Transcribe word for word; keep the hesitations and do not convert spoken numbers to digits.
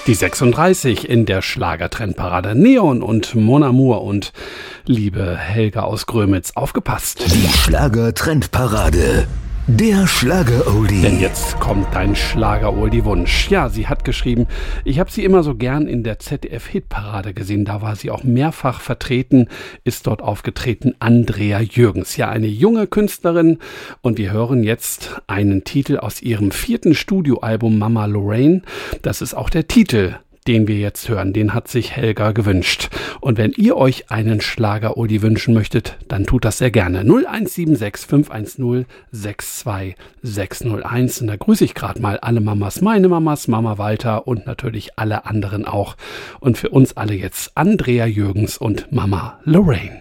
Die sechsunddreißig in der Schlagertrendparade. Neon und Mon Amour und liebe Helga aus Grömitz, aufgepasst. Die Schlagertrendparade. Der Schlager-Oldie. Denn jetzt kommt dein Schlager-Oldie-Wunsch. Ja, sie hat geschrieben, ich habe sie immer so gern in der Z D F-Hitparade gesehen. Da war sie auch mehrfach vertreten, ist dort aufgetreten, Andrea Jürgens. Ja, eine junge Künstlerin. Und wir hören jetzt einen Titel aus ihrem vierten Studioalbum Mama Lorraine. Das ist auch der Titel, den wir jetzt hören, den hat sich Helga gewünscht. Und wenn ihr euch einen Schlager-Oldie wünschen möchtet, dann tut das sehr gerne. null eins sieben sechs fünf eins null sechs zwei sechs null eins. Und da grüße ich gerade mal alle Mamas, meine Mamas, Mama Walter und natürlich alle anderen auch. Und für uns alle jetzt Andrea Jürgens und Mama Lorraine.